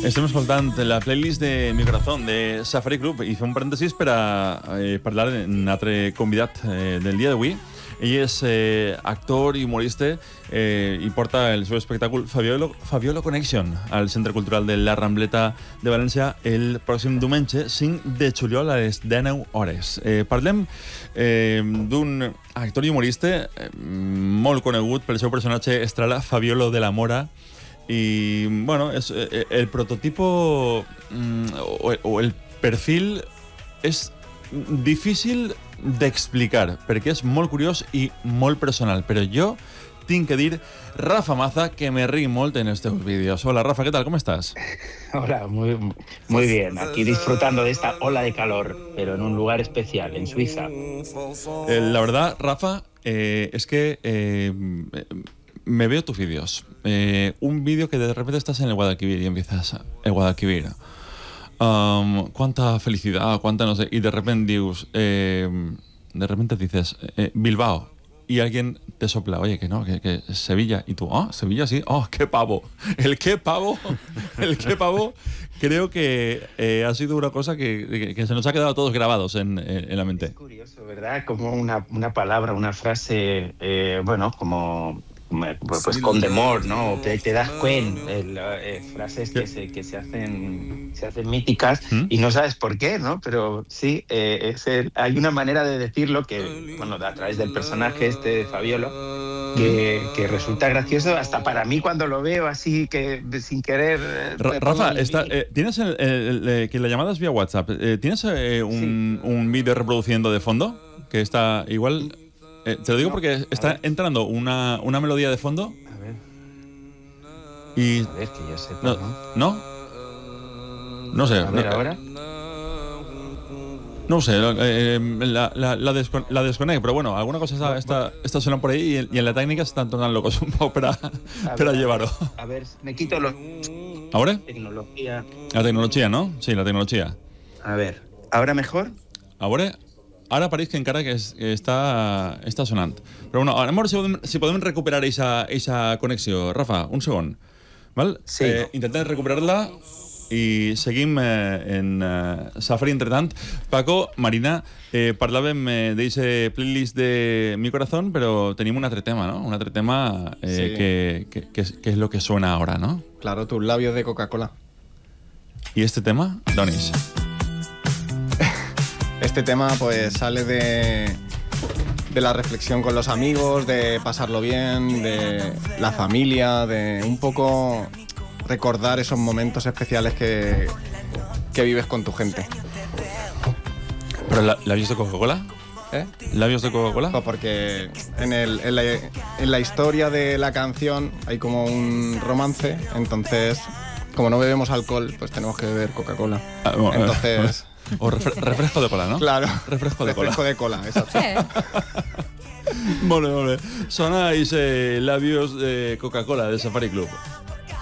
Estem escoltant la playlist de Mi Corazón de Safari Club i fer un parèntesis per a parlar d'un altre convidat del dia d'avui. Ell és actor i humorista i porta el seu espectacle Fabiolo Connection al Centre Cultural de la Rambleta de València el pròxim diumenge 5 de juliol a les 19 hores. Parlem d'un actor i humorista molt conegut pel seu personatge estrella Fabiolo de la Mora. Y bueno, es el prototipo o el perfil és difícil d'explicar perquè és molt curiós i molt personal, però jo tinc que dir, Rafa Maza, que me ríe molt en estos vídeos. Hola Rafa, ¿qué tal? ¿Cómo estás? Hola, muy bien. Aquí disfrutando de esta ola de calor, pero en un lugar especial, en Suiza. La verdad, Rafa, es que me veo tus vídeos. Un vídeo que de repente estás en el Guadalquivir y empiezas el Guadalquivir. Cuánta felicidad, cuánta no sé. Y de repente dices Bilbao. Y alguien te sopla, oye, que no, que Sevilla. Y tú, Sevilla sí, qué pavo. El qué pavo creo que ha sido una cosa que se nos ha quedado a todos grabados en la mente. Es curioso, ¿verdad? Como una palabra, una frase, pues con demor, ¿no? Te das cuenta, frases que se hacen míticas y no sabes por qué, ¿no? Pero sí, hay una manera de decirlo que, bueno, a través del personaje de Fabiolo, que resulta gracioso hasta para mí cuando lo veo así, que sin querer... Rafa, ¿tienes que la llamada es vía WhatsApp? ¿Tienes un vídeo reproduciendo de fondo? Que está igual... te lo digo porque está entrando una melodía de fondo. A ver. Y... A ver, que yo sepa, ¿No? No sé. A ver, ahora. No sé, la desconecto, pero bueno, alguna cosa está sonando por ahí y en la técnica se están tornando locos un poco para llevarlo. A ver, me quito los... ¿Ahora? Tecnología. La tecnología, ¿no? Sí, la tecnología. A ver, ¿ahora mejor? Ara pareix que encara que està sonant. Però bueno, anem a veure si podem recuperar eixa connexió. Rafa, un segon. Val? Sí. Intentem recuperar-la i seguim en Safari. Entretant, Paco, Marina, parlàvem d'eixe playlist de Mi Corazón, però tenim un altre tema, ¿no? Un altre tema sí. que es lo que suena ahora, ¿no? Claro, tus labios de Coca-Cola. ¿Y este tema? ¿D'on és? Este tema pues sale de la reflexión con los amigos, de pasarlo bien, de la familia, de un poco recordar esos momentos especiales que vives con tu gente. ¿Pero labios de Coca-Cola? ¿Labios de Coca-Cola? Pues porque en la historia de la canción hay como un romance, entonces como no bebemos alcohol, pues tenemos que beber Coca-Cola. Entonces... O refresco de cola, no? Claro. Refresco de cola, exacto. Molt bé. Sona labios de Coca-Cola de Safari Club.